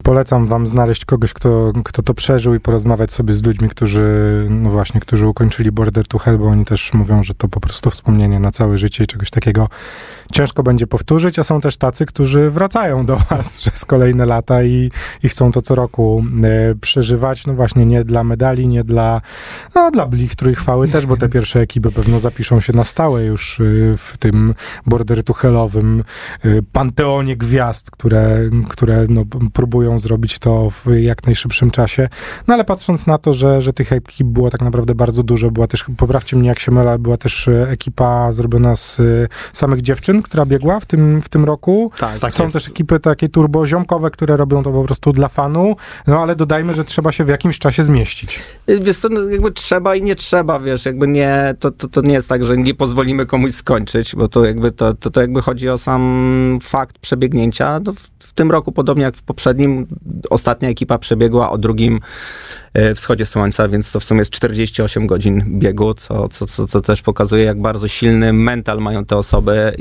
Polecam wam znaleźć kogoś, kto to przeżył i porozmawiać sobie z ludźmi, którzy ukończyli Border to Hell, bo oni też mówią, że to po prostu wspomnienie na całe życie i czegoś takiego ciężko będzie powtórzyć, a są też tacy, którzy wracają do was przez kolejne lata i chcą to co roku przeżywać. No właśnie, nie dla medali, nie dla blichtru i chwały też, bo te pierwsze ekipy pewno zapiszą się na stałe już w tym Border to Hellowym panteonie gwiazd, które próbują zrobić to w jak najszybszym czasie. No ale patrząc na to, że tych ekip było tak naprawdę bardzo dużo, była też, poprawcie mnie jak się mylę, była też ekipa zrobiona z samych dziewczyn, która biegła w tym roku. Tak są jest. też ekipy takie turboziomkowe, które robią to po prostu dla fanu, no ale dodajmy, że trzeba się w jakimś czasie zmieścić. Wiesz co, jakby trzeba i nie trzeba, wiesz, jakby nie, to nie jest tak, że nie pozwolimy komuś skończyć, bo to jakby chodzi o sam fakt przebiegnięcia. No w tym roku, podobnie jak w poprzednim, ostatnia ekipa przebiegła o drugim wschodzie słońca, więc to w sumie jest 48 godzin biegu, co też pokazuje, jak bardzo silny mental mają te osoby